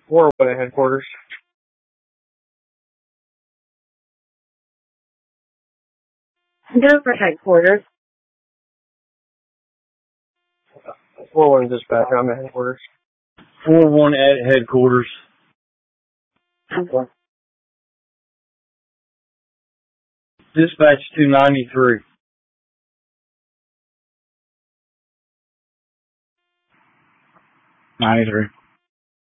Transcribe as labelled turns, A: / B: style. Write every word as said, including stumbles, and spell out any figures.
A: four one at headquarters.
B: Go for headquarters.
A: four one dispatch, I'm at headquarters.
C: four one at headquarters.
B: Okay.
C: Dispatch two ninety-three. ninety-three.